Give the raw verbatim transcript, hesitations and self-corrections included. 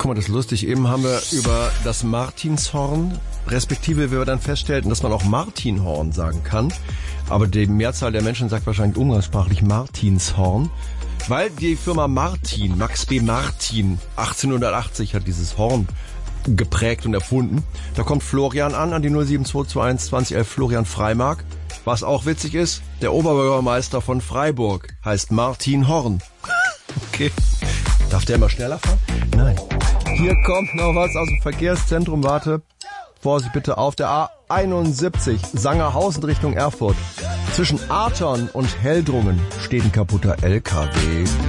Guck mal, das ist lustig. Eben haben wir über das Martinshorn, respektive wir dann feststellten, dass man auch Martinhorn sagen kann. Aber die Mehrzahl der Menschen sagt wahrscheinlich umgangssprachlich Martinshorn. Weil die Firma Martin, Max B. Martin, achtzehnhundertachtzig hat dieses Horn geprägt und erfunden. Da kommt Florian an, an die null sieben zwei zwei eins zwanzig elf Florian Freimark. Was auch witzig ist, der Oberbürgermeister von Freiburg heißt Martin Horn. Okay. Darf der immer schneller fahren? Nein. Hier kommt noch was aus dem Verkehrszentrum. Warte. Vorsicht bitte, auf der A einundsiebzig, Sangerhausen Richtung Erfurt. Zwischen Artern und Heldrungen steht ein kaputter L K W.